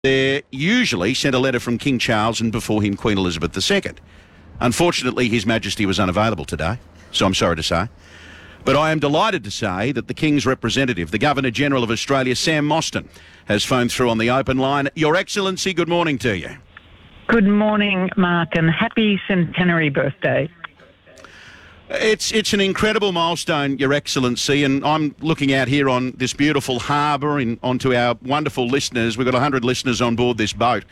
They usually sent a letter from King Charles and before him Queen Elizabeth II. Unfortunately, His Majesty was unavailable today, so I'm sorry to say. But I am delighted to say that the King's representative, the Governor-General of Australia, Sam Mostyn, has phoned through on the open line. Your Excellency, good morning to you. Good morning, Mark, and happy centenary birthday. It's an incredible milestone, Your Excellency, and I'm looking out here on this beautiful harbour and onto our wonderful listeners. We've got 100 listeners on board this boat.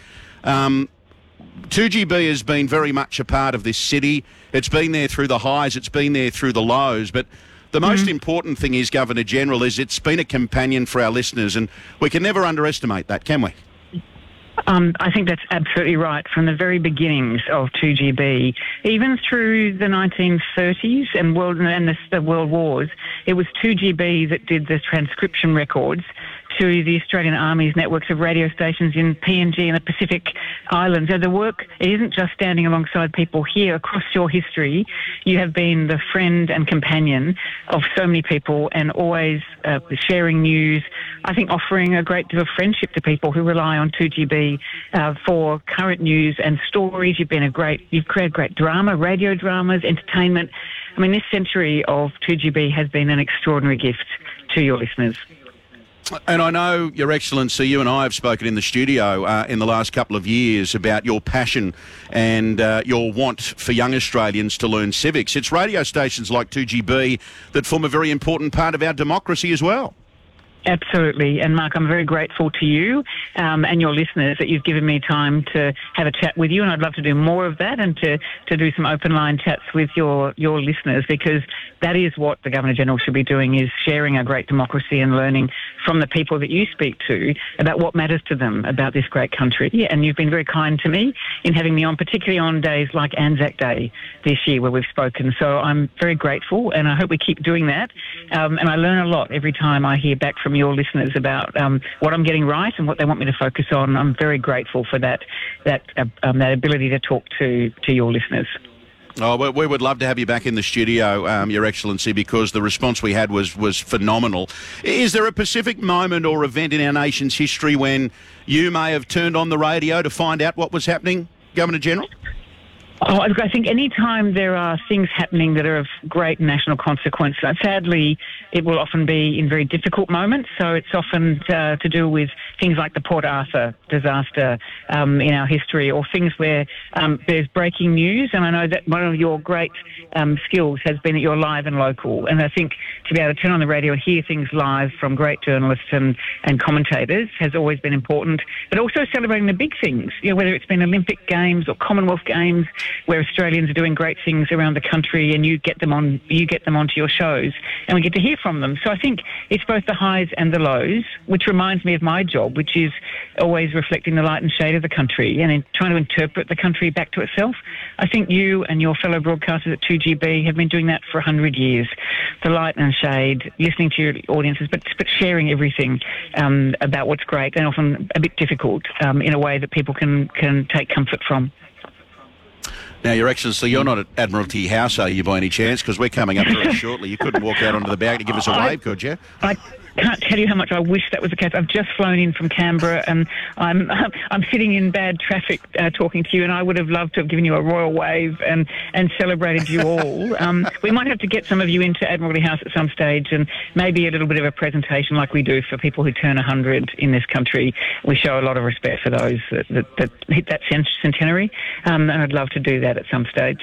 2GB has been very much a part of this city. It's been there through the highs, it's been there through the lows, but the most important thing is, Governor-General, is it's been a companion for our listeners, and we can never underestimate that, can we? I think that's absolutely right. From the very beginnings of 2GB, even through the 1930s and the World Wars, it was 2GB that did the transcription records to the Australian Army's networks of radio stations in PNG and the Pacific Islands. So the work, it isn't just standing alongside people here. Across your history, you have been the friend and companion of so many people and always sharing news, I think offering a great deal of friendship to people who rely on 2GB for current news and stories. You've created great drama, radio dramas, entertainment. I mean, this century of 2GB has been an extraordinary gift to your listeners. And I know, Your Excellency, you and I have spoken in the studio in the last couple of years about your passion and your want for young Australians to learn civics. It's radio stations like 2GB that form a very important part of our democracy as well. Absolutely. And Mark, I'm very grateful to you and your listeners that you've given me time to have a chat with you, and I'd love to do more of that and to do some open line chats with your listeners, because that is what the Governor-General should be doing, is sharing our great democracy and learning from the people that you speak to about what matters to them about this great country. And you've been very kind to me in having me on, particularly on days like Anzac Day this year where we've spoken. So I'm very grateful, and I hope we keep doing that. And I learn a lot every time I hear back from your listeners about what I'm getting right and what they want me to focus on. I'm very grateful for that ability to talk to your listeners. Oh, we would love to have you back in the studio, Your Excellency, because the response we had was phenomenal. Is there a specific moment or event in our nation's history when you may have turned on the radio to find out what was happening, Governor-General? Oh, I think any time there are things happening that are of great national consequence, sadly, it will often be in very difficult moments. So it's often to do with things like the Port Arthur disaster in our history, or things where there's breaking news. And I know that one of your great skills has been that you're live and local. And I think to be able to turn on the radio and hear things live from great journalists and commentators has always been important. But also celebrating the big things, whether it's been Olympic Games or Commonwealth Games, where Australians are doing great things around the country, and you get them onto your shows, and we get to hear from them. So I think it's both the highs and the lows, which reminds me of my job, which is always reflecting the light and shade of the country and in trying to interpret the country back to itself. I think you and your fellow broadcasters at 2GB have been doing that for 100 years. The light and shade, listening to your audiences, but sharing everything about what's great and often a bit difficult in a way that people can take comfort from. Now, Your Excellency, you're not at Admiralty House, are you, by any chance? Because we're coming up very shortly. You couldn't walk out onto the balcony to give us a wave, could you? I can't tell you how much I wish that was the case. I've just flown in from Canberra, and I'm sitting in bad traffic talking to you, and I would have loved to have given you a royal wave and celebrated you all. We might have to get some of you into Admiralty House at some stage, and maybe a little bit of a presentation like we do for people who turn 100 in this country. We show a lot of respect for those that hit that centenary, and I'd love to do that at some stage.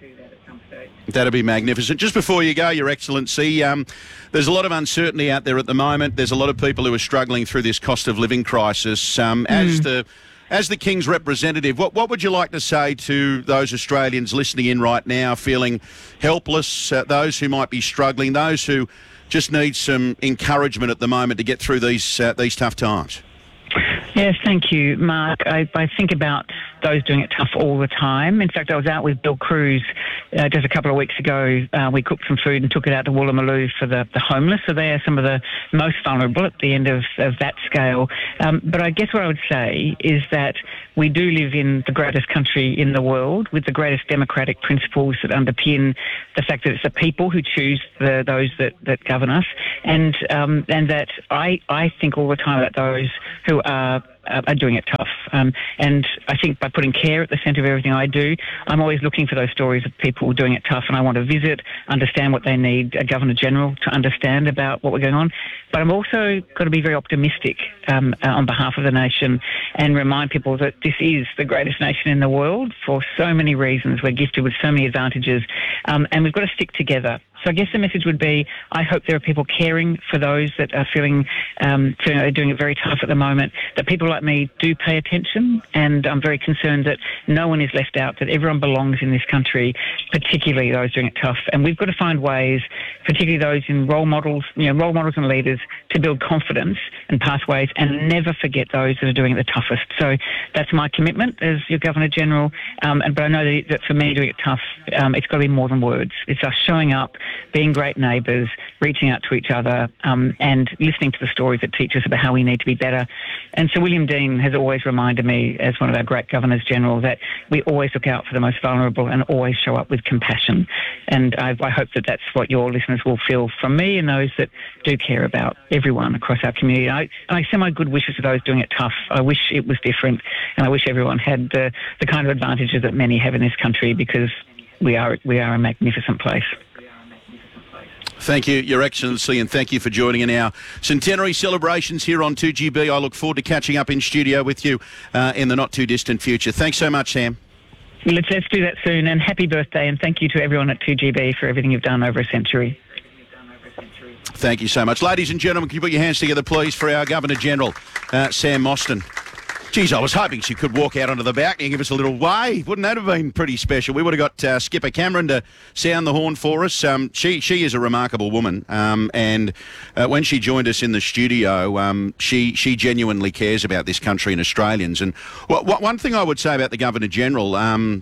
That'd be magnificent. Just before you go, Your Excellency, there's a lot of uncertainty out there at the moment. There's a lot of people who are struggling through this cost of living crisis. As the King's representative, what would you like to say to those Australians listening in right now, feeling helpless, those who might be struggling, those who just need some encouragement at the moment to get through these tough times? Yes, thank you, Mark. I think about those doing it tough all the time. In fact, I was out with Bill Cruz just a couple of weeks ago. We cooked some food and took it out to Woolloomooloo for the homeless. So they are some of the most vulnerable at the end of that scale. But I guess what I would say is that we do live in the greatest country in the world with the greatest democratic principles that underpin the fact that it's the people who choose those that govern us. And that I think all the time about those who are are doing it tough. And I think by putting care at the centre of everything I do, I'm always looking for those stories of people doing it tough, and I want to visit, understand what they need, a Governor-General to understand about what we're going on. But I'm also got to be very optimistic on behalf of the nation and remind people that this is the greatest nation in the world for so many reasons. We're gifted with so many advantages, and we've got to stick together. So I guess the message would be, I hope there are people caring for those that are feeling they're doing it very tough at the moment, that people like me do pay attention, and I'm very concerned that no one is left out, that everyone belongs in this country, particularly those doing it tough. And we've got to find ways, particularly those in role models and leaders, to build confidence and pathways and never forget those that are doing it the toughest. So that's my commitment as your Governor-General. But I know that for me, doing it tough, it's got to be more than words. It's us showing up, being great neighbours, reaching out to each other, and listening to the stories that teach us about how we need to be better. And Sir William Dean has always reminded me, as one of our great Governors-General, that we always look out for the most vulnerable and always show up with compassion. And I hope that that's what your listeners will feel from me and those that do care about everyone across our community. I send my good wishes to those doing it tough. I wish it was different, and I wish everyone had the kind of advantages that many have in this country, because we are a magnificent place. Thank you, Your Excellency, and thank you for joining in our centenary celebrations here on 2GB. I look forward to catching up in studio with you in the not-too-distant future. Thanks so much, Sam. Let's do that soon, and happy birthday, and thank you to everyone at 2GB for everything you've done over a century. Thank you so much. Ladies and gentlemen, can you put your hands together, please, for our Governor-General, Sam Mostyn. Geez, I was hoping she could walk out onto the balcony and give us a little wave. Wouldn't that have been pretty special? We would have got Skipper Cameron to sound the horn for us. She is a remarkable woman, and when she joined us in the studio, she genuinely cares about this country and Australians. And one thing I would say about the Governor-General, and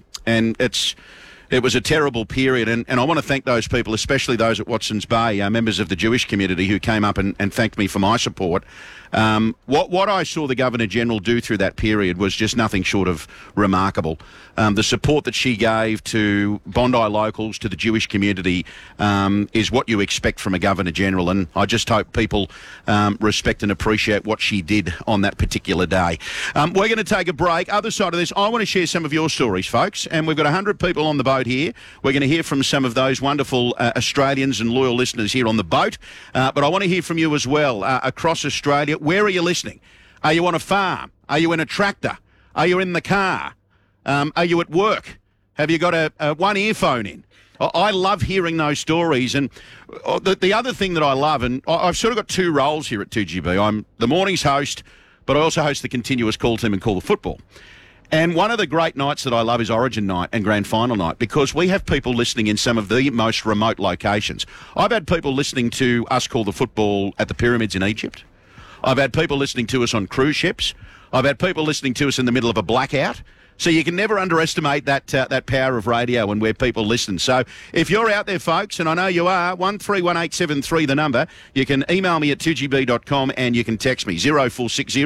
it was a terrible period, and I want to thank those people, especially those at Watson's Bay, members of the Jewish community who came up and thanked me for my support. What I saw the Governor-General do through that period was just nothing short of remarkable. The support that she gave to Bondi locals, to the Jewish community, is what you expect from a Governor-General, and I just hope people respect and appreciate what she did on that particular day. We're going to take a break. Other side of this, I want to share some of your stories, folks, and we've got 100 people on the boat here. We're going to hear from some of those wonderful Australians and loyal listeners here on the boat, but I want to hear from you as well across Australia. Where are you listening? Are you on a farm? Are you in a tractor? Are you in the car? Are you at work? Have you got a one earphone in? I love hearing those stories. And the other thing that I love, and I've sort of got two roles here at 2GB. I'm the mornings host, but I also host the continuous call team and Call the Football. And one of the great nights that I love is Origin night and Grand Final night, because we have people listening in some of the most remote locations. I've had people listening to us call the football at the pyramids in Egypt. I've had people listening to us on cruise ships. I've had people listening to us in the middle of a blackout. So you can never underestimate that power of radio and where people listen. So if you're out there, folks, and I know you are, 131873 the number, you can email me at 2gb.com and you can text me 0460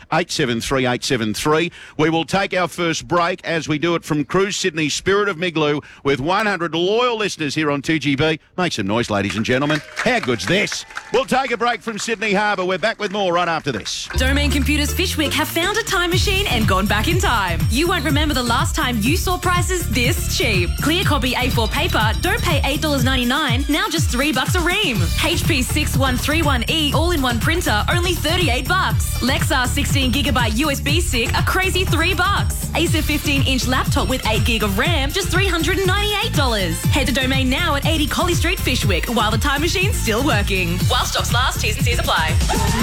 873 873. We will take our first break as we do it from Cruise Sydney's Spirit of Migloo with 100 loyal listeners here on 2GB. Make some noise, ladies and gentlemen. How good's this? We'll take a break from Sydney Harbour. We're back with more right after this. Domain Computers Fishwick have found a time machine and gone back in time. You won't remember the last time you saw prices this cheap. Clear copy A4 paper, don't pay $8.99, now just $3 a ream. HP 6131E all-in-one printer, only $38. Lexar 16GB USB stick, a crazy $3. Acer 15-inch laptop with 8GB of RAM, just $398. Head to Domain now at 80 Collie Street, Fishwick, while the time machine's still working. While stocks last, T's and C's apply.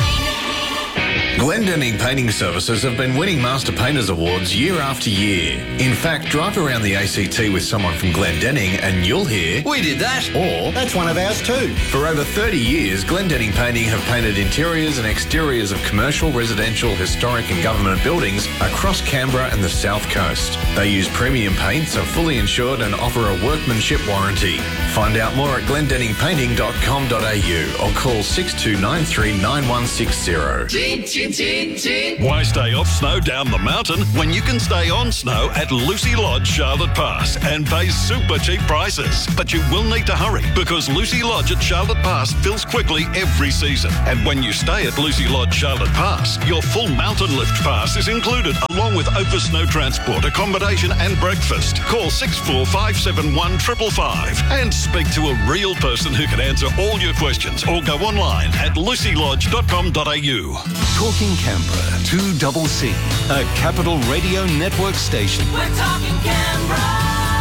Glendenning Painting Services have been winning Master Painters Awards year after year. In fact, drive around the ACT with someone from Glendenning and you'll hear, "We did that," or "That's one of ours too." For over 30 years, Glendenning Painting have painted interiors and exteriors of commercial, residential, historic and government buildings across Canberra and the South Coast. They use premium paints, are fully insured and offer a workmanship warranty. Find out more at glendenningpainting.com.au or call 6293 9160. Why stay off snow down the mountain when you can stay on snow at Lucy Lodge, Charlotte Pass and pay super cheap prices? But you will need to hurry because Lucy Lodge at Charlotte Pass fills quickly every season. And when you stay at Lucy Lodge, Charlotte Pass, your full mountain lift pass is included along with over snow transport, accommodation and breakfast. Call 6457 555 and speak to a real person who can answer all your questions or go online at lucylodge.com.au. Talking Canberra, 2CC, a Capital Radio Network station. We're talking Canberra.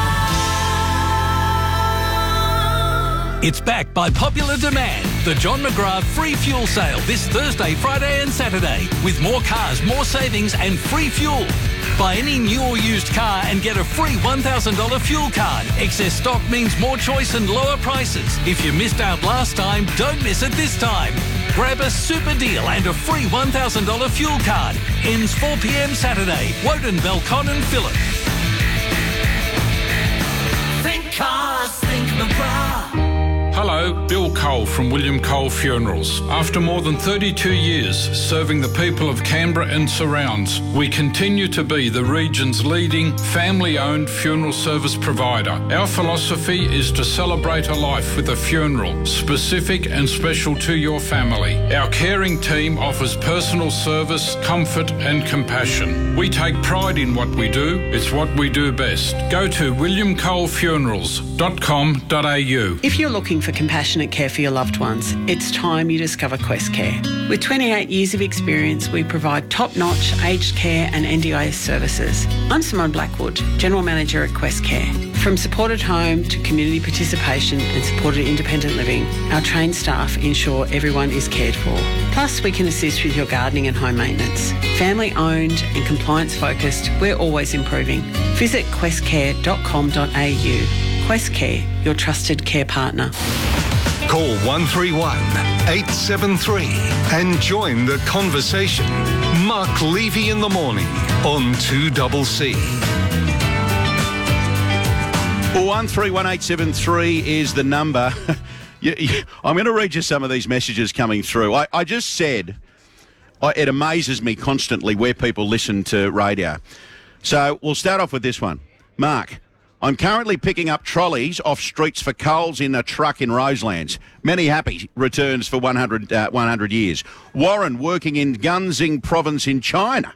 It's back by popular demand. The John McGrath free fuel sale this Thursday, Friday and Saturday with more cars, more savings and free fuel. Buy any new or used car and get a free $1,000 fuel card. Excess stock means more choice and lower prices. If you missed out last time, don't miss it this time. Grab a super deal and a free $1,000 fuel card. Ends 4 p.m. Saturday. Woden, Belcon and Phillip. Think cars, think McGrath. Hello, Bill Cole from William Cole Funerals. After more than 32 years serving the people of Canberra and surrounds, we continue to be the region's leading family-owned funeral service provider. Our philosophy is to celebrate a life with a funeral, specific and special to your family. Our caring team offers personal service, comfort and compassion. We take pride in what we do. It's what we do best. Go to williamcolefunerals.com.au. If you're looking for compassionate care for your loved ones, it's time you discover Quest Care. With 28 years of experience, we provide top-notch aged care and NDIS services. I'm Simone Blackwood, General Manager at Quest Care. From supported home to community participation and supported independent living, our trained staff ensure everyone is cared for. Plus, we can assist with your gardening and home maintenance. Family-owned and compliance-focused, we're always improving. Visit questcare.com.au. Quest Care, your trusted care partner. Call 131 873 and join the conversation. Mark Levy in the morning on 2CC. 131873 is the number. I'm going to read you some of these messages coming through. I just said it amazes me constantly where people listen to radio. So we'll start off with this one. Mark, I'm currently picking up trolleys off streets for Coles in a truck in Roselands. Many happy returns for 100 years. Warren working in Gunxing province in China.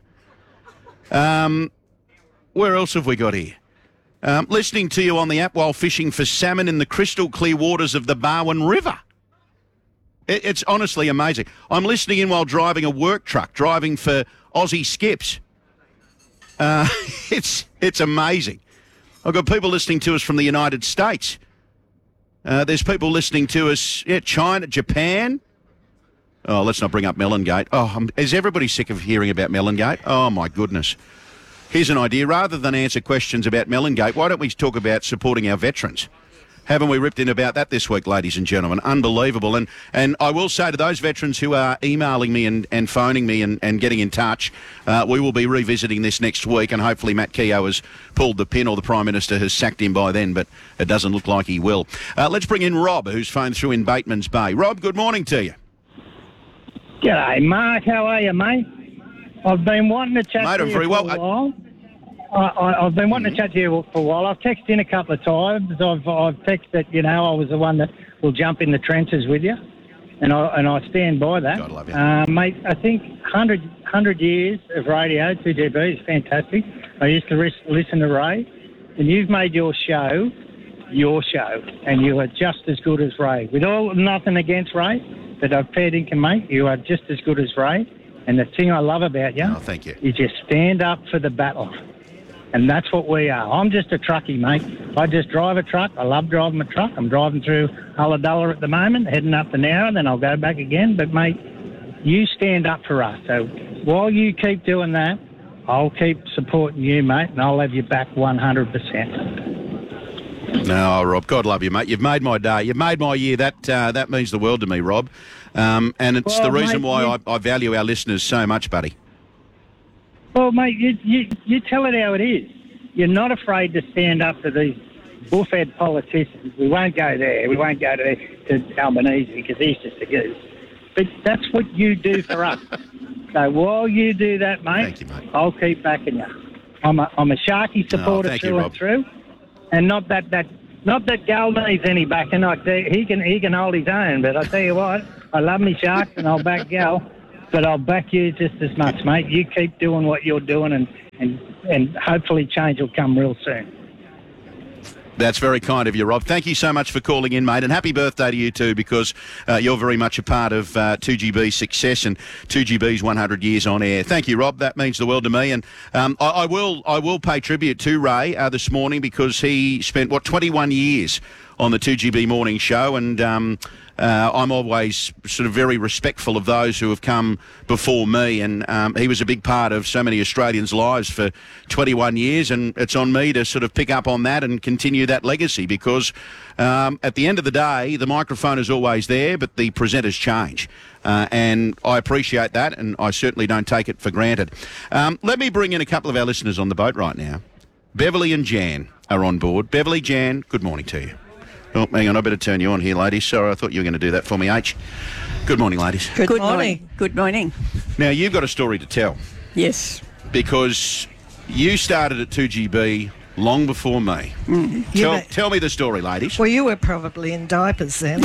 Where else have we got here? Listening to you on the app while fishing for salmon in the crystal clear waters of the Barwon River. It's honestly amazing. I'm listening in while driving a work truck, driving for Aussie Skips. It's amazing. I've got people listening to us from the United States. There's people listening to us, China, Japan. Oh, let's not bring up Melongate. Oh, is everybody sick of hearing about Melongate? Oh, my goodness. Here's an idea. Rather than answer questions about Melongate, why don't we talk about supporting our veterans? Haven't we ripped in about that this week, ladies and gentlemen? Unbelievable. And I will say to those veterans who are emailing me and phoning me and getting in touch, we will be revisiting this next week, and hopefully Matt Keogh has pulled the pin or the Prime Minister has sacked him by then, but it doesn't look like he will. Let's bring in Rob, who's phoned through in Batemans Bay. Rob, good morning to you. G'day, Mark. How are you, mate? I've been wanting to chat to you for a while. I've been wanting to chat to you for a while. I've texted in a couple of times. I've texted, I was the one that will jump in the trenches with you, and I stand by that. God love you. Mate, I think 100 years of radio, 2GB, is fantastic. I used to listen to Ray, and you've made your show, and you are just as good as Ray. With nothing against Ray, but I've fair dinkum, mate, you are just as good as Ray. And the thing I love about you, thank you, is you stand up for the battle. And that's what we are. I'm just a truckie, mate. I just drive a truck. I love driving a truck. I'm driving through Ulladulla at the moment, heading up to Nowra, then I'll go back again. But, mate, you stand up for us. So while you keep doing that, I'll keep supporting you, mate, and I'll have you back 100%. No, Rob, God love you, mate. You've made my day. You've made my year. That means the world to me, Rob. And it's the reason why I value our listeners so much, buddy. Well, mate, you tell it how it is. You're not afraid to stand up to these bullfed politicians. We won't go there. We won't go to Albanese because he's just a goose. But that's what you do for us. So while you do that, mate, Thank you, mate. I'll keep backing you. I'm a Sharky supporter thank you, through Rob. and through, and not that Gal needs any backing. He can hold his own. But I tell you what, I love me Sharks, and I'll back Gal, but I'll back you just as much, mate. You keep doing what you're doing, and hopefully change will come real soon. That's very kind of you, Rob. Thank you so much for calling in, mate, and happy birthday to you too, because you're very much a part of 2GB's success and 2GB's 100 years on air. Thank you, Rob. That means the world to me, and I will pay tribute to Ray this morning, because he spent 21 years on the 2GB morning show, and I'm always sort of very respectful of those who have come before me, and he was a big part of so many Australians' lives for 21 years, and it's on me to sort of pick up on that and continue that legacy, because at the end of the day, the microphone is always there, but the presenters change. And I appreciate that, and I certainly don't take it for granted. Let me bring in a couple of our listeners on the boat right now. Beverly and Jan are on board. Beverly, Jan, good morning to you. Oh, hang on, I better turn you on here, ladies. Sorry, I thought you were going to do that for me, H. Good morning, ladies. Good morning. Good morning. Now, you've got a story to tell. Yes. Because you started at 2GB long before me. Tell me the story, ladies. Well, you were probably in diapers then.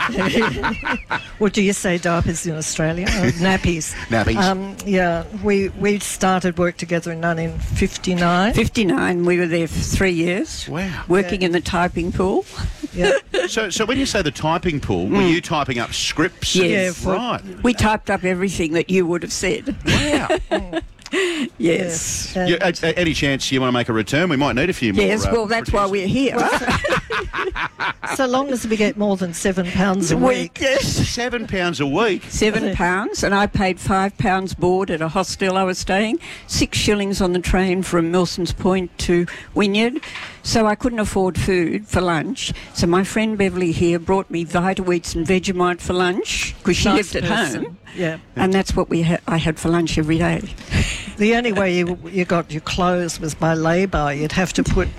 Or do you say diapers in Australia? Nappies. Nappies. Yeah, we started work together in 1959. 59, we were there for 3 years. Wow. Working in the typing pool. Yeah. So when you say the typing pool, were you typing up scripts? Yes. Right. We typed up everything that you would have said. Wow. Yes. Any chance you want to make a return? We might need a few more. Yes, well, that's why we're here. So long as we get more than £7 a week. Yes. £7 a week? £7, and I paid £5 board at a hostel I was staying, 6 shillings on the train from Milson's Point to Wynyard. So I couldn't afford food for lunch. So my friend Beverly here brought me Vita Wheats and Vegemite for lunch, because she lived at home. Yeah. And that's what I had for lunch every day. The only way you got your clothes was by lay-by. You'd have to put,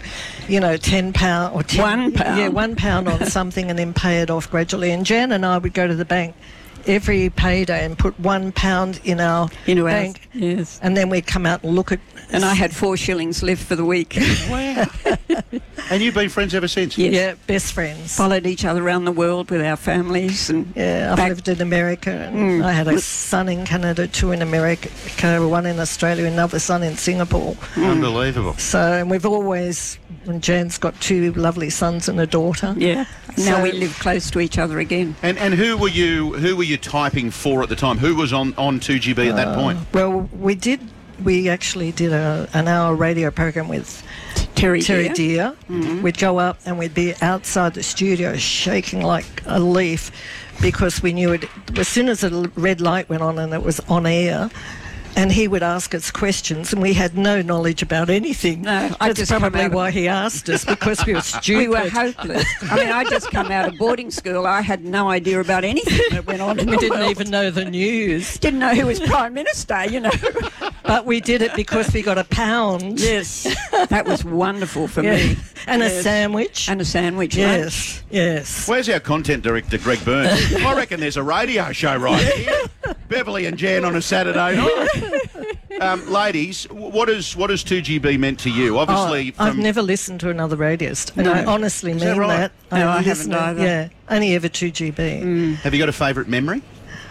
£10 or £1. Yeah, £1 on something and then pay it off gradually. And Jan and I would go to the bank every payday and put £1 in our bank. Yes. And then we'd come out and look at. And I had 4 shillings left for the week. Wow. And you've been friends ever since? Yes. Yeah, best friends. Followed each other around the world with our families. And I've lived in America. And I had a son in Canada, 2 in America, 1 in Australia, another son in Singapore. Unbelievable. So, and we've always, and Jan's got 2 lovely sons and a daughter. Yeah. Now we live close to each other again. And who were you typing for at the time? Who was on 2GB at that point? Well, we actually did an hour radio program with Terry Deer. Mm-hmm. We'd go up and we'd be outside the studio shaking like a leaf, because we knew it as soon as the red light went on and it was on air. And he would ask us questions, and we had no knowledge about anything. No, that's probably why he asked us, because we were stupid. We were hopeless. I mean, I just come out of boarding school. I had no idea about anything that went on in We the didn't world. even know the news. Didn't know who was Prime Minister, But we did it because we got £1. Yes. That was wonderful for me. And a sandwich. And a sandwich. Yes. Yes. Where's our content director, Greg Burns? I reckon there's a radio show right here. Beverly and Jan on a Saturday night. Ladies, what has 2GB meant to you? Obviously, I've never listened to another radio station. No. I honestly mean right? that. No, I haven't either. Yeah, only ever 2GB. Have you got a favourite memory?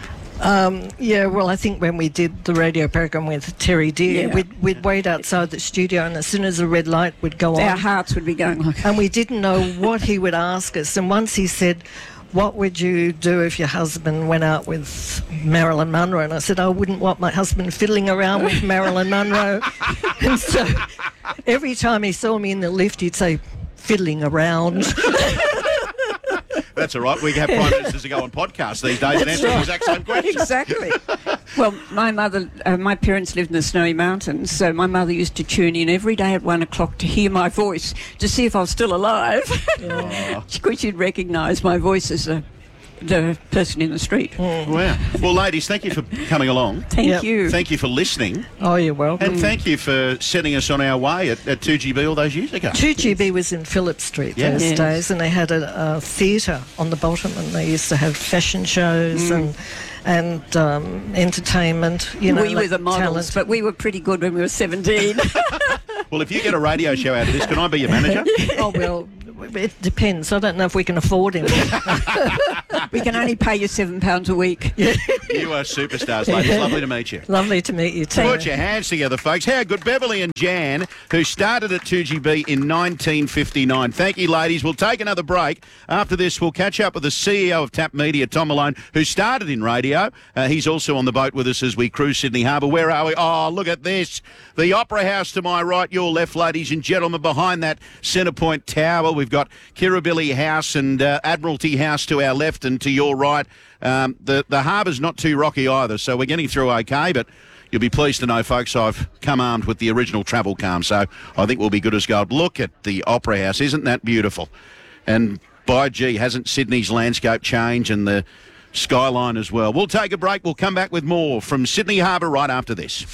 Yeah, well, I think when we did the radio program with Terry Deer, Yeah. we'd wait outside the studio, and as soon as the red light would go Our on, hearts would be going like... and we didn't know what he would ask us. And once he said, "What would you do if your husband went out with Marilyn Monroe?" And I said, "I wouldn't want my husband fiddling around with Marilyn Monroe." And so every time he saw me in the lift, he'd say, "Fiddling around." That's all right. We have Prime Ministers who go on podcasts these days and answer the exact same question. Exactly. Well, my parents lived in the Snowy Mountains, so my mother used to tune in every day at 1 o'clock to hear my voice, to see if I was still alive. Because she'd recognise my voice as the person in the street. Wow. Well, ladies, thank you for coming along. Thank you. Thank you for listening. Oh, you're welcome. And thank you for setting us on our way at 2GB all those years ago. 2GB was in Phillip Street those days, and they had a theatre on the bottom, and they used to have fashion shows and entertainment. You know, we were the models, talent. but we were pretty good when we were 17. Well, if you get a radio show out of this, can I be your manager? Oh, well, it depends. I don't know if we can afford him. We can only pay you £7 a week. You are superstars, ladies. Lovely to meet you. Lovely to meet you too. Put your hands together, folks. How good. Beverly and Jan, who started at 2GB in 1959. Thank you, ladies. We'll take another break. After this, we'll catch up with the CEO of Tap Media, Tom Malone, who started in radio. He's also on the boat with us as we cruise Sydney Harbour. Where are we? Oh, look at this. The Opera House to my right, your left, ladies and gentlemen. Behind that Centre Point Tower, we've got Kirribilli House and Admiralty House to our left and to your right. The harbour's not too rocky either, so we're getting through okay, but you'll be pleased to know, folks, I've come armed with the original travel calm, so I think we'll be good as gold. Look at the Opera House. Isn't that beautiful? And by gee, hasn't Sydney's landscape changed and the skyline as well? We'll take a break. We'll come back with more from Sydney Harbour right after this.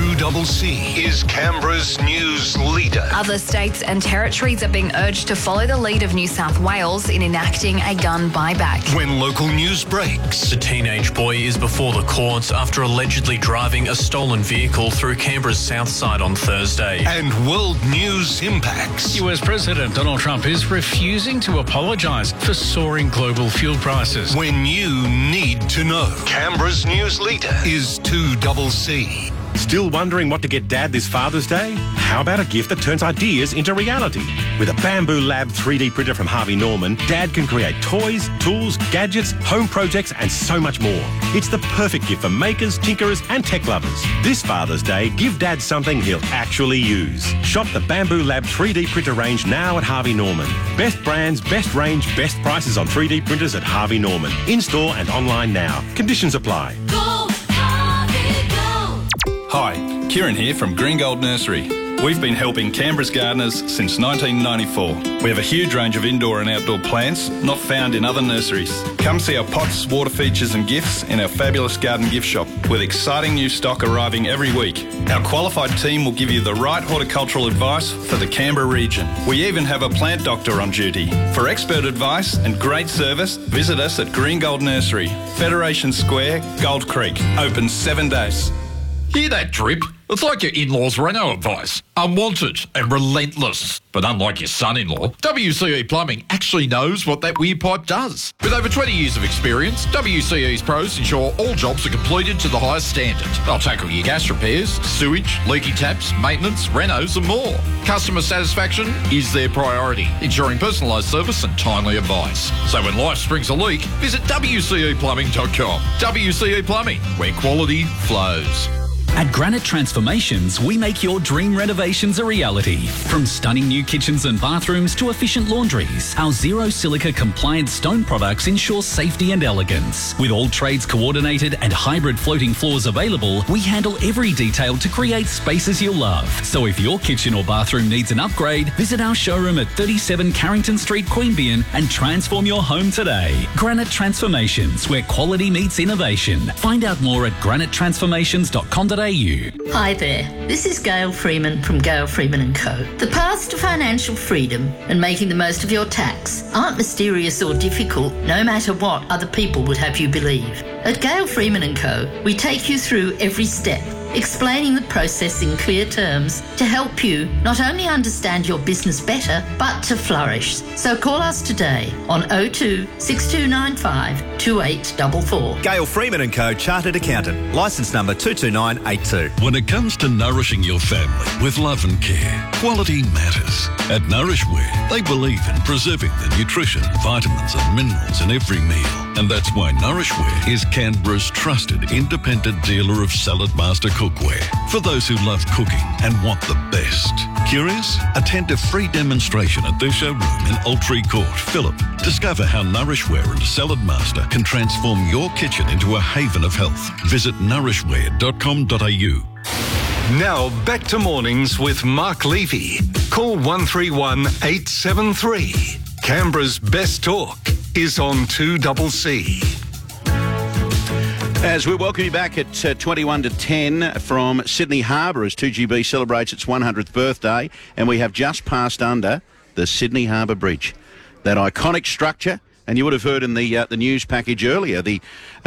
2CC is Canberra's news leader. Other states and territories are being urged to follow the lead of New South Wales in enacting a gun buyback. When local news breaks. The teenage boy is before the courts after allegedly driving a stolen vehicle through Canberra's south side on Thursday. And world news impacts. US President Donald Trump is refusing to apologise for soaring global fuel prices. When you need to know. Canberra's news leader is 2CC. Still wondering what to get Dad this Father's Day? How about a gift that turns ideas into reality? With a Bamboo Lab 3D printer from Harvey Norman, Dad can create toys, tools, gadgets, home projects and so much more. It's the perfect gift for makers, tinkerers and tech lovers. This Father's Day, give Dad something he'll actually use. Shop the Bamboo Lab 3D printer range now at Harvey Norman. Best brands, best range, best prices on 3D printers at Harvey Norman. In-store and online now. Conditions apply. Go, Harvey, go. Hi, Kieran here from Green Gold Nursery. We've been helping Canberra's gardeners since 1994. We have a huge range of indoor and outdoor plants not found in other nurseries. Come see our pots, water features and gifts in our fabulous garden gift shop with exciting new stock arriving every week. Our qualified team will give you the right horticultural advice for the Canberra region. We even have a plant doctor on duty. For expert advice and great service, visit us at Green Gold Nursery, Federation Square, Gold Creek. Open 7 days. Hear that drip? It's like your in-laws' Renault advice. Unwanted and relentless. But unlike your son-in-law, WCE Plumbing actually knows what that weird pipe does. With over 20 years of experience, WCE's pros ensure all jobs are completed to the highest standard. They'll tackle your gas repairs, sewage, leaky taps, maintenance, renos and more. Customer satisfaction is their priority, ensuring personalised service and timely advice. So when life springs a leak, visit WCEplumbing.com. WCE Plumbing, where quality flows. At Granite Transformations, we make your dream renovations a reality. From stunning new kitchens and bathrooms to efficient laundries, our zero silica compliant stone products ensure safety and elegance. With all trades coordinated and hybrid floating floors available, we handle every detail to create spaces you'll love. So if your kitchen or bathroom needs an upgrade, visit our showroom at 37 Carrington Street, Queanbeyan and transform your home today. Granite Transformations, where quality meets innovation. Find out more at granitetransformations.com.au. Hi there, this is Gail Freeman from Gail Freeman & Co. The paths to financial freedom and making the most of your tax aren't mysterious or difficult, no matter what other people would have you believe. At Gail Freeman & Co, we take you through every step, explaining the process in clear terms to help you not only understand your business better, but to flourish. So call us today on 02 6295 2844. Gail Freeman & Co, Chartered Accountant, licence number 22982. When it comes to nourishing your family with love and care, quality matters. At Nourishware, they believe in preserving the nutrition, vitamins and minerals in every meal. And that's why Nourishware is Canberra's trusted independent dealer of Salad Master cookware for those who love cooking and want the best. Curious? Attend a free demonstration at their showroom in Altree Court, Phillip. Discover how Nourishware and Salad Master can transform your kitchen into a haven of health. Visit nourishware.com.au. Now back to mornings with Mark Levy. Call 131 873. Canberra's best talk is on 2CC. As we welcome you back at 21 to 10 from Sydney Harbour as 2GB celebrates its 100th birthday, and we have just passed under the Sydney Harbour Bridge. That iconic structure And you would have heard in the news package earlier the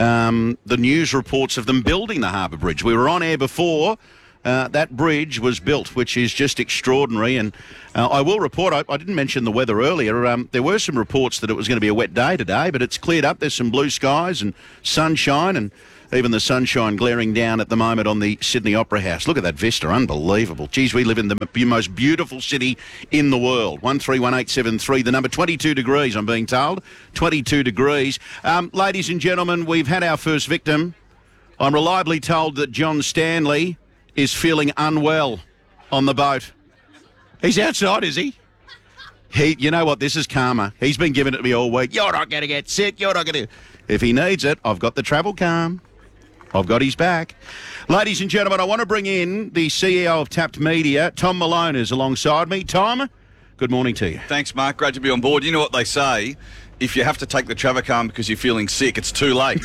news reports of them building the Harbour Bridge. We were on air before that bridge was built, which is just extraordinary. And I will report, I didn't mention the weather earlier. There were some reports that it was going to be a wet day today, but it's cleared up. There's some blue skies and sunshine, and even the sunshine glaring down at the moment on the Sydney Opera House. Look at that vista, unbelievable. Geez, we live in the most beautiful city in the world. 131873, the number, 22 degrees, I'm being told. 22 degrees. Ladies and gentlemen, we've had our first victim. I'm reliably told that John Stanley is feeling unwell on the boat. He's outside, is he? You know what, this is karma. He's been giving it to me all week. You're not going to get sick, you're not going to... If he needs it, I've got the travel calm. I've got his back. Ladies and gentlemen, I want to bring in the CEO of Tapped Media. Tom Malone is alongside me. Tom, good morning to you. Thanks, Mark. Great to be on board. You know what they say, if you have to take the Travacam because you're feeling sick, it's too late.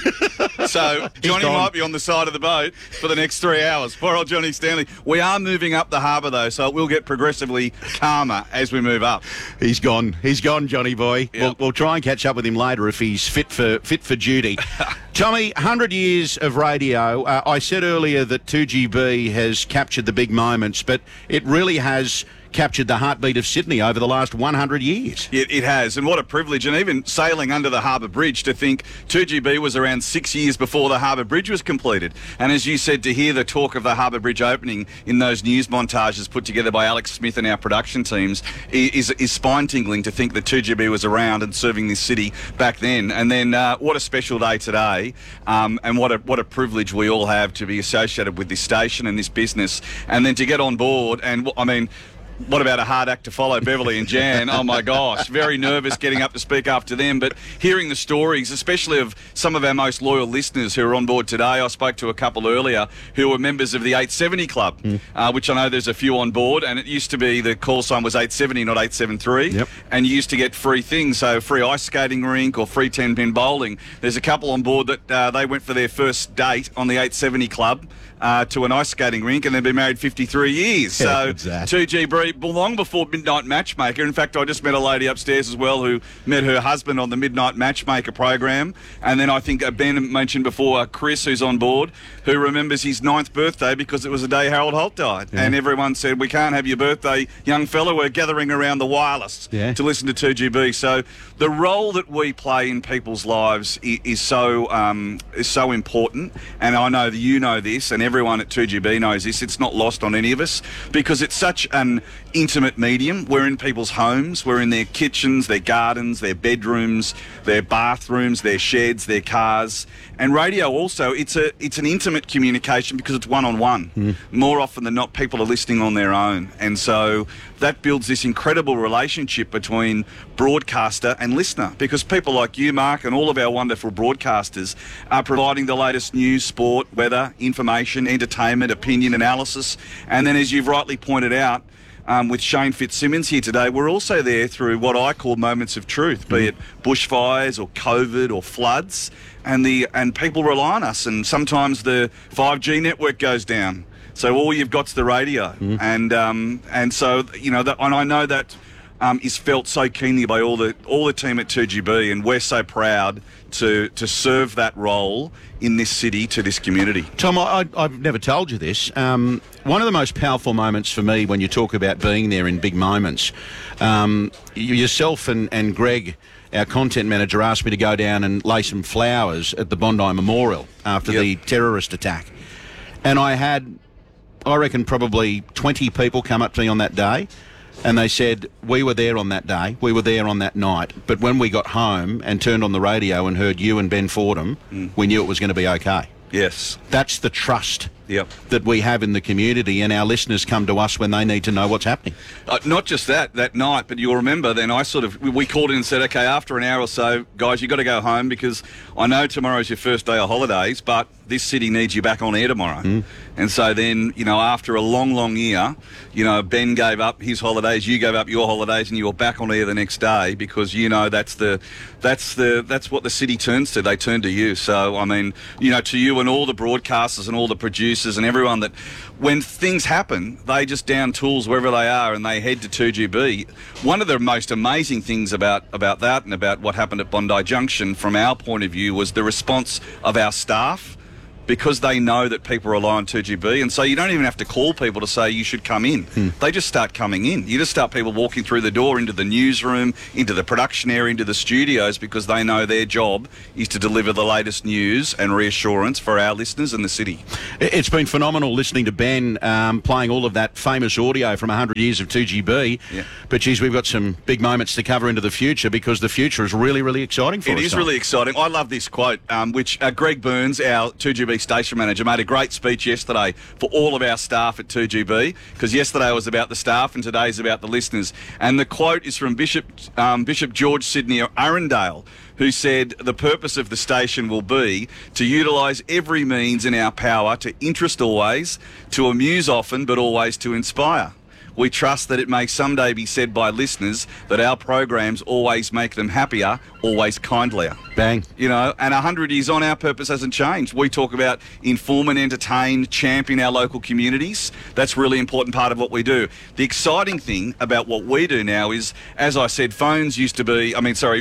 So Johnny might be on the side of the boat for the next 3 hours. Poor old Johnny Stanley. We are moving up the harbour, though, so it will get progressively calmer as we move up. He's gone. He's gone, Johnny boy. Yep. We'll try and catch up with him later if he's fit for duty. Tommy, 100 years of radio. I said earlier that 2GB has captured the big moments, but it really has captured the heartbeat of Sydney over the last 100 years. It has, and what a privilege. And even sailing under the Harbour Bridge, to think 2GB was around 6 years before the Harbour Bridge was completed. And as you said, to hear the talk of the Harbour Bridge opening in those news montages put together by Alex Smith and our production teams is spine-tingling to think that 2GB was around and serving this city back then. And then what a special day today, and what a privilege we all have to be associated with this station and this business, and then to get on board. And I mean, what about a hard act to follow, Beverly and Jan? Oh, my gosh. Very nervous getting up to speak after them. But hearing the stories, especially of some of our most loyal listeners who are on board today. I spoke to a couple earlier who were members of the 870 Club, which I know there's a few on board. And it used to be the call sign was 870, not 873. Yep. And you used to get free things, so free ice skating rink or free 10-pin bowling. There's a couple on board that they went for their first date on the 870 Club to an ice skating rink, and they've been married 53 years. So 2GB, long before Midnight Matchmaker. In fact, I just met a lady upstairs as well who met her husband on the Midnight Matchmaker program. And then I think Ben mentioned before, Chris, who's on board, who remembers his 9th birthday because it was the day Harold Holt died. Yeah. And everyone said, we can't have your birthday, young fella. We're gathering around the wireless to listen to 2GB. So the role that we play in people's lives is so important. And I know that you know this, and everyone at 2GB knows this. It's not lost on any of us because it's such an intimate medium. We're in people's homes. We're in their kitchens, their gardens, their bedrooms, their bathrooms, their sheds, their cars. And radio also, it's an intimate communication because it's one-on-one. More often than not, people are listening on their own. And so that builds this incredible relationship between broadcaster and listener, because people like you, Mark, and all of our wonderful broadcasters are providing the latest news, sport, weather, information, entertainment, opinion, analysis. And then, as you've rightly pointed out, with Shane Fitzsimmons here today, we're also there through what I call moments of truth, be it bushfires or COVID or floods, and people rely on us, and sometimes the 5G network goes down, so all you've got's the radio, and so you know that, and I know that is felt so keenly by all the team at 2GB, and we're so proud to serve that role in this city to this community. Tom, I've never told you this. One of the most powerful moments for me when you talk about being there in big moments, yourself and Greg, our content manager, asked me to go down and lay some flowers at the Bondi Memorial after the terrorist attack. And I had, I reckon, probably 20 people come up to me on that day. And they said, we were there on that day, we were there on that night, but when we got home and turned on the radio and heard you and Ben Fordham, we knew it was going to be okay. Yes. That's the trust that we have in the community, and our listeners come to us when they need to know what's happening. Not just that night, but you'll remember then we called in and said, okay, after an hour or so, guys, you've got to go home because I know tomorrow's your first day of holidays, but this city needs you back on air tomorrow. And so then, you know, after a long year, you know, Ben gave up his holidays, you gave up your holidays, and you were back on air the next day because, you know, that's what the city turns to. They turn to you. So, I mean, you know, to you and all the broadcasters and all the producers producers and everyone that when things happen, they just down tools wherever they are and they head to 2GB. One of the most amazing things about that and about what happened at Bondi Junction from our point of view was the response of our staff, because they know that people rely on 2GB, and so you don't even have to call people to say you should come in. They just start coming in. You just start people walking through the door into the newsroom, into the production area, into the studios, because they know their job is to deliver the latest news and reassurance for our listeners in the city. It's been phenomenal listening to Ben playing all of that famous audio from 100 years of 2GB. Yeah. But, geez, we've got some big moments to cover into the future, because the future is really, really exciting for us. It is really exciting. I love this quote, which Greg Burns, our 2GB station manager, made a great speech yesterday for all of our staff at 2GB, because yesterday was about the staff and today's about the listeners. And the quote is from Bishop George Sidney Arundale, who said, "The purpose of the station will be to utilise every means in our power to interest always, to amuse often, but always to inspire. We trust that it may someday be said by listeners that our programs always make them happier, always kindlier." Bang. You know, and 100 years on, our purpose hasn't changed. We talk about inform and entertain, champion our local communities. That's a really important part of what we do. The exciting thing about what we do now is, as I said, radios used to be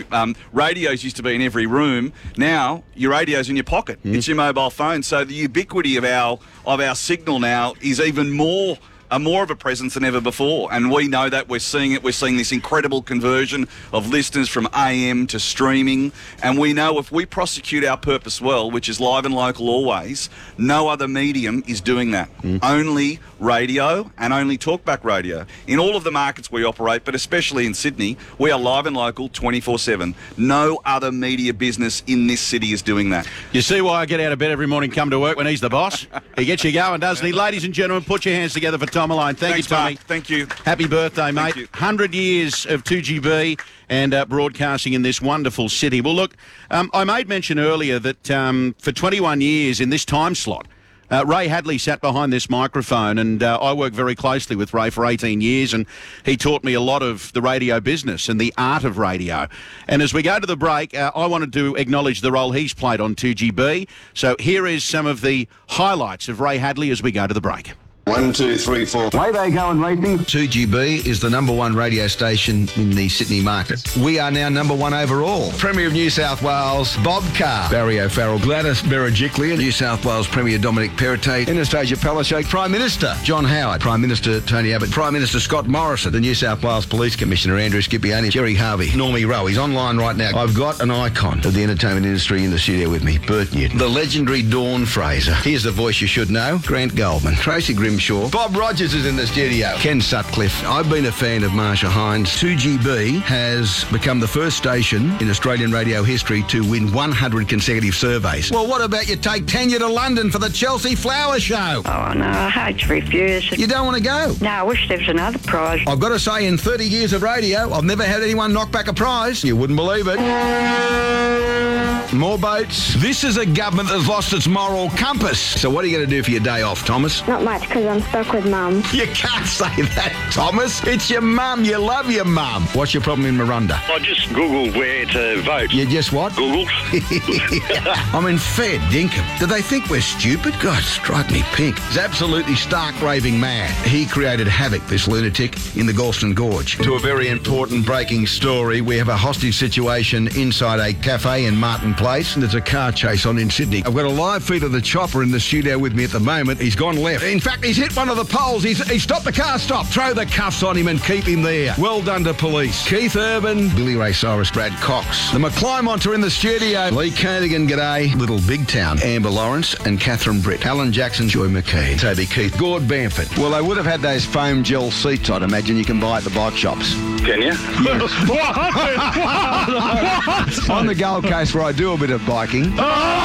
in every room. Now, your radio's in your pocket. It's your mobile phone. So the ubiquity of our signal now is even more of a presence than ever before, and we know that. We're seeing it. We're seeing this incredible conversion of listeners from AM to streaming, and we know if we prosecute our purpose well, which is live and local always, no other medium is doing that. Only radio and only talkback radio. In all of the markets we operate, but especially in Sydney, we are live and local 24/7. No other media business in this city is doing that. You see why I get out of bed every morning, come to work when he's the boss? He gets you going, doesn't he? Ladies and gentlemen, put your hands together for Tom Malone. Thanks, you, Tommy. Mark. Thank you. Happy birthday, mate. Thank you. 100 years of 2GB and broadcasting in this wonderful city. Well, look, I made mention earlier that for 21 years in this time slot, Ray Hadley sat behind this microphone, and I worked very closely with Ray for 18 years, and he taught me a lot of the radio business and the art of radio. And as we go to the break, I wanted to acknowledge the role he's played on 2GB. So here is some of the highlights of Ray Hadley as we go to the break. 1, 2, 3, 4. Way they going, ratings. 2GB is the #1 radio station in the Sydney market. We are now #1 overall. Premier of New South Wales, Bob Carr. Barry O'Farrell, Gladys Berejiklian. New South Wales Premier Dominic Perrottet. Anastasia Palaszczuk. Prime Minister John Howard. Prime Minister Tony Abbott. Prime Minister Scott Morrison. The New South Wales Police Commissioner Andrew Scipione. Jerry Harvey. Normie Rowe. He's online right now. I've got an icon of the entertainment industry in the studio with me, Bert Newton. The legendary Dawn Fraser. Here's the voice you should know, Grant Goldman. Tracy Grimshaw. Bob Rogers is in the studio. Ken Sutcliffe. I've been a fan of Marsha Hines. 2GB has become the first station in Australian radio history to win 100 consecutive surveys. Well, what about you take Tanya to London for the Chelsea Flower Show? Oh, no, I hate to refuse. You don't want to go? No, I wish there was another prize. I've got to say, in 30 years of radio, I've never had anyone knock back a prize. You wouldn't believe it. More boats. This is a government that's lost its moral compass. So what are you going to do for your day off, Thomas? Not much, because I'm stuck with Mum. You can't say that, Thomas. It's your mum. You love your mum. What's your problem in Miranda? I just Googled where to vote. You just what? Googled. I'm in fair dinkum. Do they think we're stupid? God, strike me pink. He's absolutely stark raving mad. He created havoc, this lunatic, in the Galston Gorge. To a very important breaking story, we have a hostage situation inside a cafe in Martin Place, and there's a car chase on in Sydney. I've got a live feed of the chopper in the studio with me at the moment. He's gone left. In fact, he's hit one of the poles. He's stopped the car. Stop. Throw the cuffs on him and keep him there. Well done to police. Keith Urban, Billy Ray Cyrus, Brad Cox. The McClymont are in the studio. Lee Cadigan, g'day. Little Big Town. Amber Lawrence and Catherine Britt. Alan Jackson, Joy McKean. Toby Keith. Gord Bamford. Well, they would have had those foam gel seats, I'd imagine, you can buy at the bike shops. Can you? What? On the Gold Coast, where I do a bit of biking.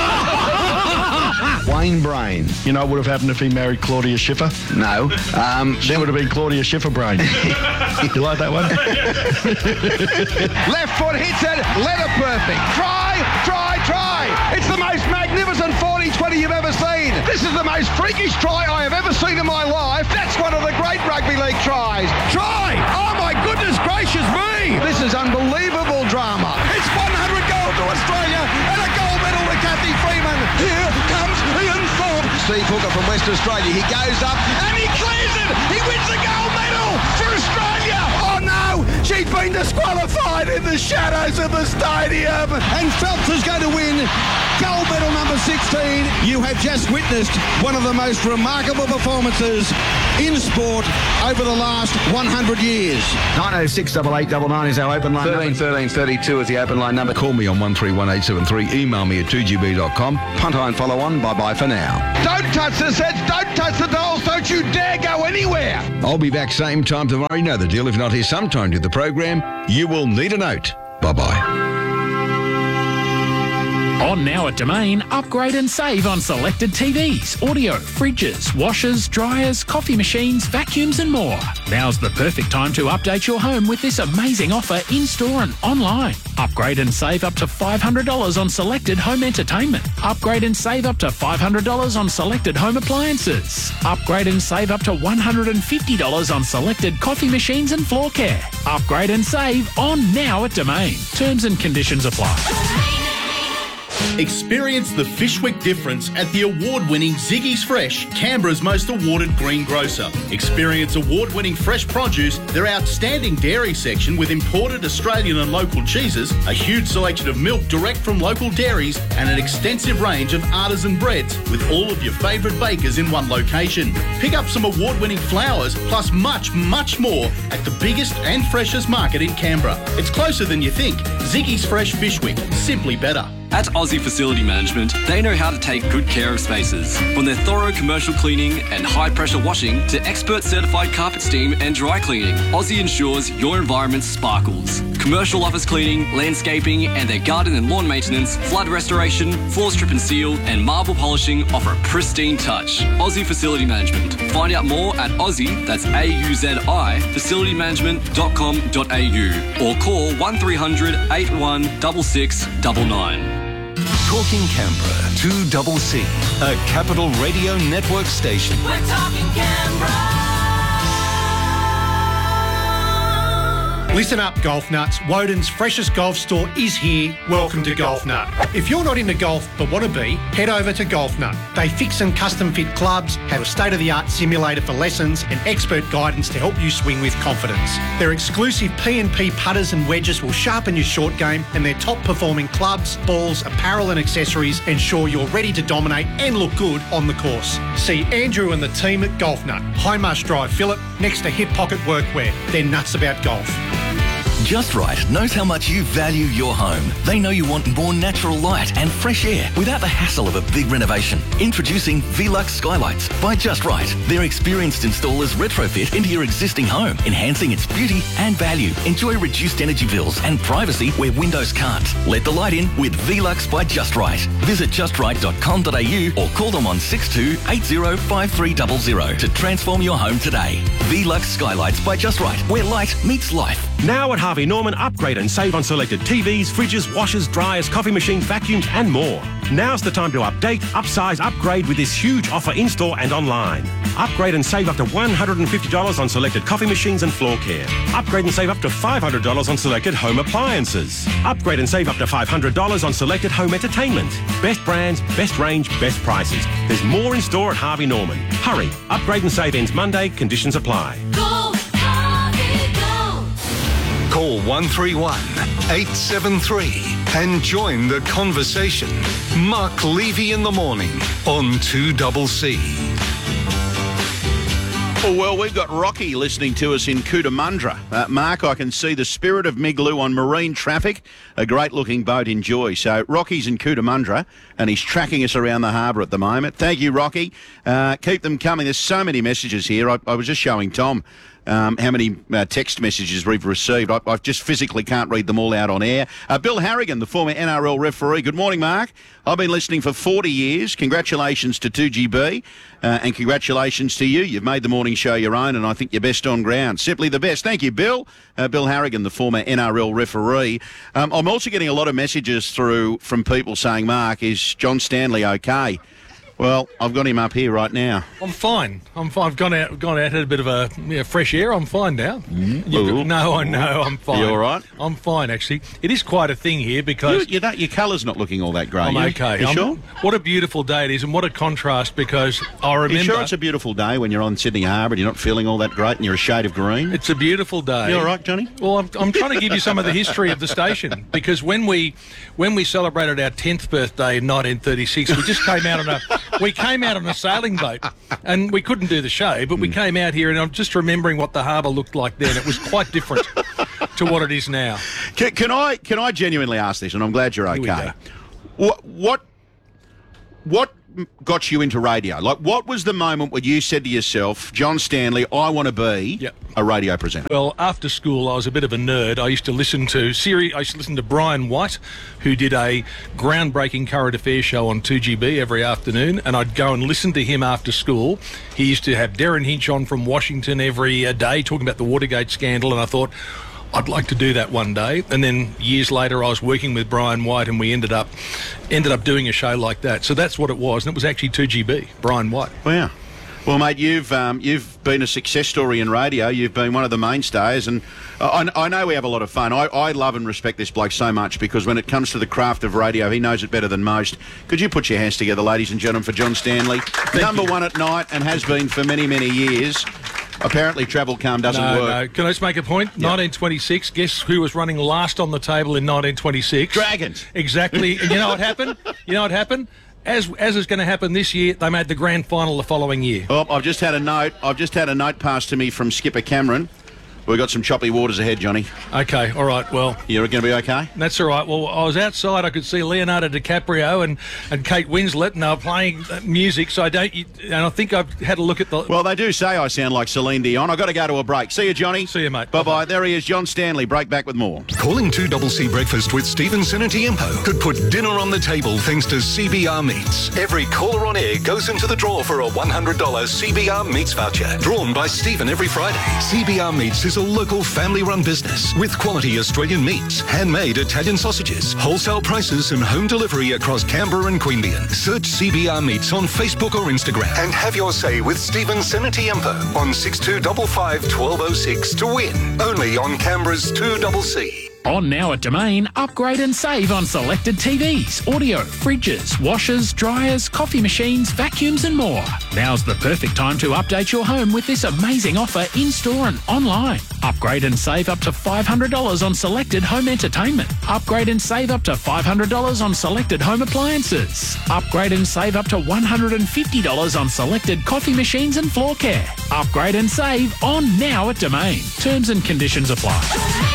Wayne Brain. You know what would have happened if he married Claudia Schiffer? No. She would have been Claudia Schiffer Brain. You like that one? Left foot hits it. Letter perfect. Try, try, try. It's the most magnificent 40-20 you've ever seen. This is the most freakish try I have ever seen in my life. That's one of the great rugby league tries. Try! Oh my goodness gracious me! This is unbelievable drama. It's 100 gold to Australia and a gold medal to Kathy Freeman. Here comes Ian Thorpe. Steve Hooker from West Australia. He goes up and he clears it. He wins the gold medal for Australia. Oh no, she's been disqualified in the shadows of the stadium. And Phelps is going to win gold medal number 16. You have just witnessed one of the most remarkable performances in sport over the last 100 years. 906 8899 is our open line 13 13 32 is the open line number. Call me on 131873. Email me at 2gb.com. Punt and follow on. Bye-bye for now. Don't touch the sets. Don't touch the dolls. Don't you dare go anywhere. I'll be back same time tomorrow. You know the deal. If not here sometime to the program, you will need a note. Bye-bye. On now at Domain, upgrade and save on selected TVs, audio, fridges, washers, dryers, coffee machines, vacuums and more. Now's the perfect time to update your home with this amazing offer in-store and online. Upgrade and save up to $500 on selected home entertainment. Upgrade and save up to $500 on selected home appliances. Upgrade and save up to $150 on selected coffee machines and floor care. Upgrade and save on now at Domain. Terms and conditions apply. Experience the Fishwick difference at the award-winning Ziggy's Fresh, Canberra's most awarded greengrocer. Experience award-winning fresh produce, their outstanding dairy section with imported Australian and local cheeses, a huge selection of milk direct from local dairies, and an extensive range of artisan breads with all of your favourite bakers in one location. Pick up some award-winning flowers, plus much, much more at the biggest and freshest market in Canberra. It's closer than you think. Ziggy's Fresh Fishwick, simply better. At Aussie Facility Management, they know how to take good care of spaces. From their thorough commercial cleaning and high-pressure washing to expert certified carpet steam and dry cleaning, Aussie ensures your environment sparkles. Commercial office cleaning, landscaping, and their garden and lawn maintenance, flood restoration, floor strip and seal, and marble polishing offer a pristine touch. Aussie Facility Management. Find out more at Aussie, that's AUZI, facilitymanagement.com.au or call 1300 81 6699. Talking Canberra, 2CC, a Capital Radio Network station. We're talking Canberra. Listen up, golf nuts. Woden's freshest golf store is here. Welcome to Golf Nut. If you're not into golf but want to be, head over to Golf Nut. They fix and custom fit clubs, have a state-of-the-art simulator for lessons and expert guidance to help you swing with confidence. Their exclusive P&P putters and wedges will sharpen your short game, and their top-performing clubs, balls, apparel and accessories ensure you're ready to dominate and look good on the course. See Andrew and the team at Golf Nut, High Marsh Drive, Phillip, next to Hip Pocket Workwear. They're nuts about golf. Just Right knows how much you value your home. They know you want more natural light and fresh air without the hassle of a big renovation. Introducing Velux Skylights by Just Right. Their experienced installers retrofit into your existing home, enhancing its beauty and value. Enjoy reduced energy bills and privacy where windows can't. Let the light in with Velux by Just Right. Visit justright.com.au or call them on 62805300 to transform your home today. Velux Skylights by Just Right, where light meets life. Now at Harvey Norman, upgrade and save on selected TVs, fridges, washers, dryers, coffee machines, vacuums and more. Now's the time to update, upsize, upgrade with this huge offer in-store and online. Upgrade and save up to $150 on selected coffee machines and floor care. Upgrade and save up to $500 on selected home appliances. Upgrade and save up to $500 on selected home entertainment. Best brands, best range, best prices. There's more in store at Harvey Norman. Hurry, upgrade and save ends Monday, conditions apply. Call 131 873 and join the conversation. Mark Levy in the morning on 2CC. Oh, well, we've got Rocky listening to us in Cootamundra. Mark, I can see the Spirit of Migloo on marine traffic, a great-looking boat in Joy. So Rocky's in Cootamundra, and he's tracking us around the harbour at the moment. Thank you, Rocky. Keep them coming. There's so many messages here. I was just showing Tom how many text messages we've received. I just physically can't read them all out on air. Bill Harrigan, the former NRL referee. Good morning, Mark. I've been listening for 40 years. Congratulations to 2GB and congratulations to you. You've made the morning show your own, and I think you're best on ground. Simply the best. Thank you, Bill. Bill Harrigan, the former NRL referee. I'm also getting a lot of messages through from people saying, Mark, is John Stanley okay? Well, I've got him up here right now. I'm fine. I've gone out, had a bit of a fresh air. I'm fine now. No, I know. I'm fine. You all right? I'm fine, actually. It is quite a thing here because... your colour's not looking all that great. I'm okay. You sure? What a beautiful day it is, and what a contrast, because I remember... You sure it's a beautiful day when you're on Sydney Harbour and you're not feeling all that great and you're a shade of green? It's a beautiful day. You all right, Johnny? Well, I'm trying to give you some of the history of the station, because when we celebrated our 10th birthday in 1936, we just came out on a sailing boat, and we couldn't do the show, but we came out here, and I'm just remembering what the harbour looked like then. It was quite different to what it is now. Can I genuinely ask this, and I'm glad you're okay. What got you into radio? Like, what was the moment where you said to yourself, John Stanley, I want to be a radio presenter? Well, after school, I was a bit of a nerd. I used to listen to Brian White, who did a groundbreaking current affairs show on 2GB every afternoon, and I'd go and listen to him after school. He used to have Darren Hinch on from Washington every day talking about the Watergate scandal, and I thought, I'd like to do that one day. And then years later, I was working with Brian White, and we ended up doing a show like that. So that's what it was, and it was actually 2GB, Brian White. Wow. Well, mate, you've been a success story in radio. You've been one of the mainstays, and I know we have a lot of fun. I love and respect this bloke so much, because when it comes to the craft of radio, he knows it better than most. Could you put your hands together, ladies and gentlemen, for John Stanley? Number one at night, and has been for many, many years. Apparently Travel Calm doesn't work. No. Can I just make a point? Yep. 1926, guess who was running last on the table in 1926? Dragons. Exactly. And you know what happened? As is going to happen this year, they made the grand final the following year. Oh, I've just had a note passed to me from Skipper Cameron. We've got some choppy waters ahead, Johnny. Okay, all right, well... You're going to be okay? That's all right. Well, I was outside, I could see Leonardo DiCaprio and Kate Winslet, and they were playing music, so and I think I've had a look at the... Well, they do say I sound like Celine Dion. I've got to go to a break. See you, Johnny. See you, mate. Bye-bye. There he is, John Stanley. Break back with more. Calling 2CC Breakfast with Stephen Senatiempo could put dinner on the table thanks to CBR Meats. Every caller on air goes into the draw for a $100 CBR Meats voucher, drawn by Stephen every Friday. CBR Meats is a local family-run business with quality Australian meats, handmade Italian sausages, wholesale prices and home delivery across Canberra and Queanbeyan. Search CBR Meats on Facebook or Instagram and have your say with Stephen Senatiempo on 6255 1206 to win. Only on Canberra's 2CC. On now at Domain, upgrade and save on selected TVs, audio, fridges, washers, dryers, coffee machines, vacuums and more. Now's the perfect time to update your home with this amazing offer in-store and online. Upgrade and save up to $500 on selected home entertainment. Upgrade and save up to $500 on selected home appliances. Upgrade and save up to $150 on selected coffee machines and floor care. Upgrade and save on now at Domain. Terms and conditions apply.